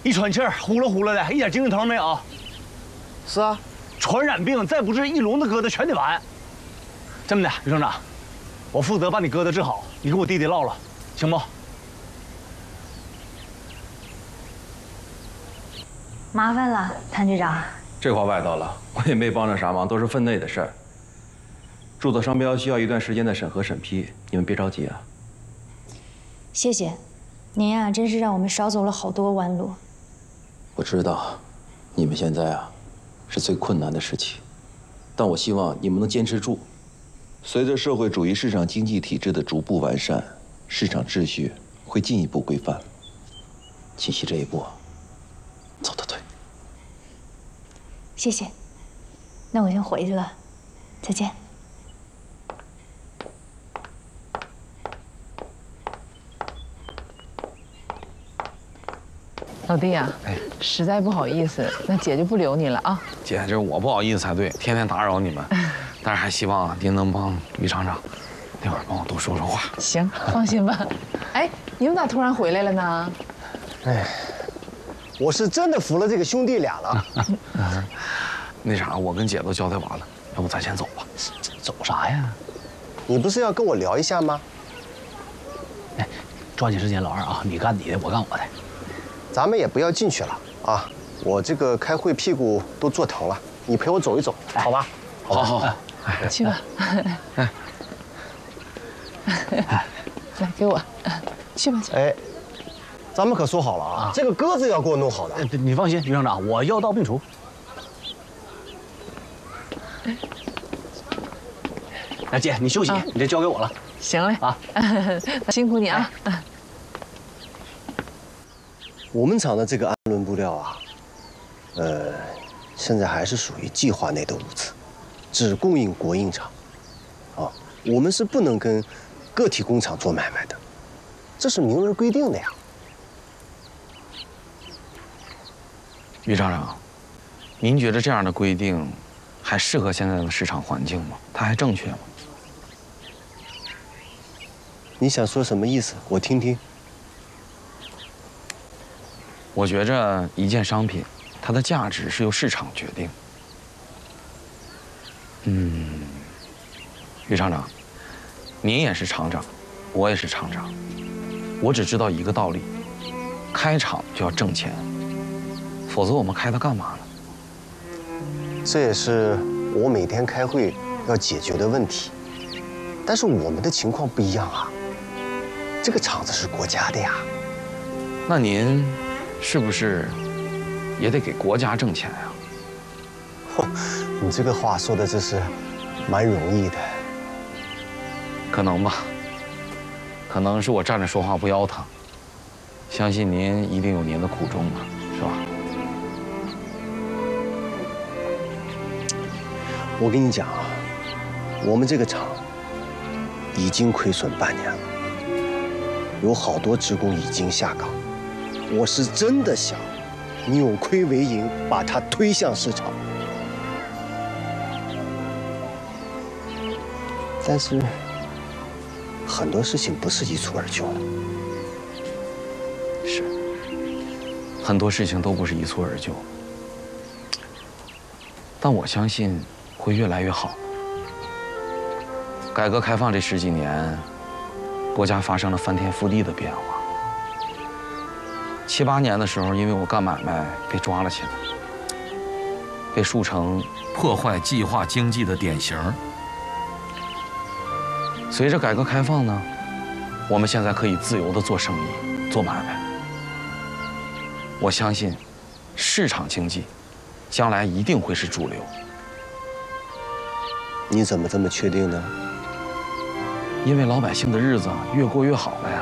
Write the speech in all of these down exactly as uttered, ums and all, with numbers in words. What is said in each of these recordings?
一喘气儿呼噜呼噜的，一点精神头没有。 是啊， 传染病再不治，一笼子疙瘩全得完。这么的，于省长，我负责把你疙瘩治好，你跟我弟弟唠唠，行不？ 麻烦了，谭局长。 这话外头了，我也没帮上啥忙，都是分内的事儿。注册商标需要一段时间的审核审批，你们别着急啊。 谢谢，您呀、啊，真是让我们少走了好多弯路。 我知道，你们现在啊，是最困难的时期，但我希望你们能坚持住。随着社会主义市场经济体制的逐步完善，市场秩序会进一步规范。清晰这一步，走得对。 谢谢，那我先回去了，再见。 老弟呀、啊，哎，实在不好意思，那姐就不留你了啊。 姐，这是我不好意思才对，天天打扰你们，但是还希望您能帮于厂长，那会儿帮我多说说话。 行，放心吧。哎，你们咋突然回来了呢？ 哎，我是真的服了这个兄弟俩了。 那啥，我跟姐都交代完了，要不咱先走吧？ 走啥呀？ 你不是要跟我聊一下吗？ 哎，抓紧时间，老二啊，你干你的，我干我的。 咱们也不要进去了啊！我这个开会屁股都坐疼了，你陪我走一走，好吧？ 好好好， 去吧。哎，来给我，去吧去。 哎，咱们可说好了啊，这个鸽子要给我弄好的。 你放心，于省长，我药到病除。哎，姐，你休息，你这交给我了。 行嘞啊，辛苦你啊。 我们厂的这个氨纶布料啊，呃，现在还是属于计划内的物资，只供应国营厂。啊，我们是不能跟个体工厂做买卖的，这是明文规定的呀。 于厂长，您觉得这样的规定还适合现在的市场环境吗？它还正确吗？ 你想说什么意思？我听听。 我觉着一件商品，它的价值是由市场决定。嗯，于厂长，您也是厂长，我也是厂长，我只知道一个道理：开厂就要挣钱，否则我们开它干嘛呢？ 这也是我每天开会要解决的问题。但是我们的情况不一样啊，这个厂子是国家的呀。 那您是不是也得给国家挣钱呀？ 嚯，你这个话说的这是蛮容易的。 可能吧，可能是我站着说话不腰疼。相信您一定有您的苦衷吧，是吧？ 我跟你讲啊，我们这个厂已经亏损半年了，有好多职工已经下岗。我是真的想扭亏为盈，把它推向市场。但是很多事情不是一蹴而就的。 是，很多事情都不是一蹴而就。但我相信会越来越好。改革开放这十几年，国家发生了翻天覆地的变化。七八年的时候，因为我干买卖被抓了起来，被树成破坏计划经济的典型。随着改革开放呢，我们现在可以自由地做生意、做买卖。我相信，市场经济将来一定会是主流。 你怎么这么确定呢？ 因为老百姓的日子越过越好了呀。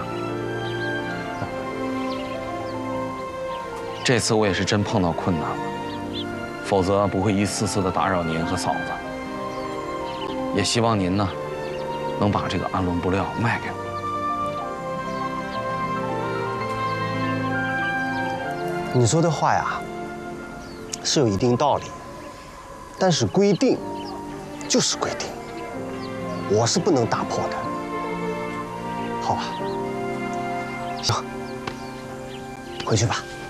这次我也是真碰到困难了，否则不会一次次的打扰您和嫂子。也希望您呢，能把这个氨纶布料卖给我。 你说的话呀，是有一定道理，但是规定就是规定，我是不能打破的，好吧？行，回去吧。